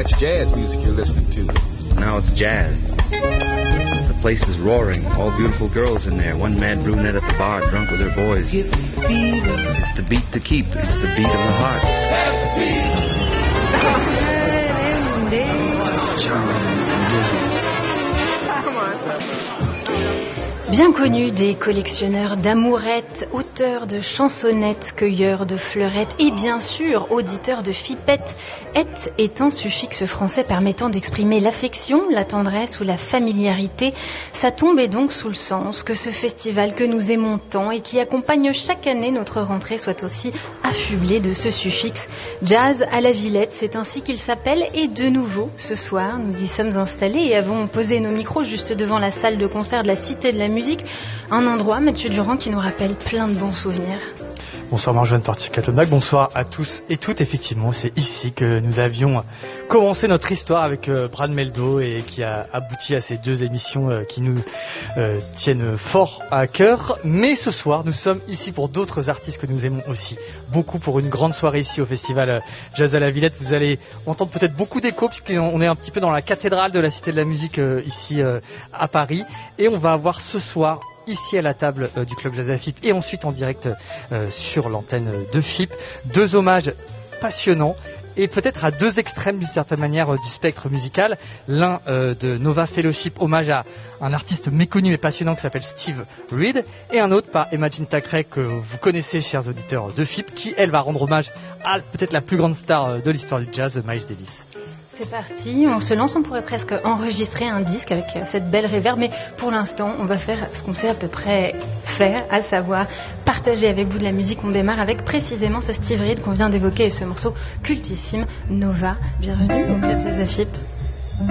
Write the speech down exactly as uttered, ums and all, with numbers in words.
it's jazz music you're listening to. Now it's jazz. The place is roaring. All beautiful girls in there. One mad brunette at the bar, drunk with her boys. It's the beat to keep. It's the beat of the heart. Bien connu des collectionneurs d'amourettes, auteurs de chansonnettes, cueilleurs de fleurettes et bien sûr auditeurs de fipettes. Et est un suffixe français permettant d'exprimer l'affection, la tendresse ou la familiarité. Ça tombait donc sous le sens que ce festival que nous aimons tant et qui accompagne chaque année notre rentrée soit aussi affublé de ce suffixe. Jazz à la Villette, c'est ainsi qu'il s'appelle. Et de nouveau, ce soir, nous y sommes installés et avons posé nos micros juste devant la salle de concert de la Cité de la Musique. Un endroit, Mathieu Durand, qui nous rappelle plein de bons souvenirs. Bonsoir Marjolaine Parti-Cattenac, bonsoir à tous et toutes. Effectivement, c'est ici que nous avions commencé notre histoire avec euh, Brad Mehldau et qui a abouti à ces deux émissions euh, qui nous euh, tiennent fort à cœur. Mais ce soir, nous sommes ici pour d'autres artistes que nous aimons aussi beaucoup, pour une grande soirée ici au festival Jazz à la Villette. Vous allez entendre peut-être beaucoup d'échos puisqu'on est un petit peu dans la cathédrale de la Cité de la Musique euh, ici euh, à Paris. Et on va avoir ce soir ici à la table euh, du Club Jazz à F I P et ensuite en direct euh, sur l'antenne de F I P. Deux hommages passionnants et peut-être à deux extrêmes d'une certaine manière euh, du spectre musical. L'un euh, de Nova Fellowship, hommage à un artiste méconnu mais passionnant qui s'appelle Steve Reed, et un autre par Imagine Thackeray que vous connaissez, chers auditeurs de F I P, qui elle va rendre hommage à peut-être la plus grande star de l'histoire du jazz, Miles Davis. C'est parti, on se lance, on pourrait presque enregistrer un disque avec cette belle réverb, mais pour l'instant, on va faire ce qu'on sait à peu près faire, à savoir partager avec vous de la musique. On démarre avec précisément ce Steve Reed qu'on vient d'évoquer et ce morceau cultissime, Nova. Bienvenue au Club Jazz à F I P.